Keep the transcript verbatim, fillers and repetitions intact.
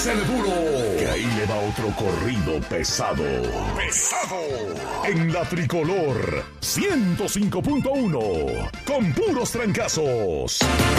Dale duro, que ahí le va otro corrido pesado. Pesado. En la Tricolor ciento cinco punto uno, con puros trancazos.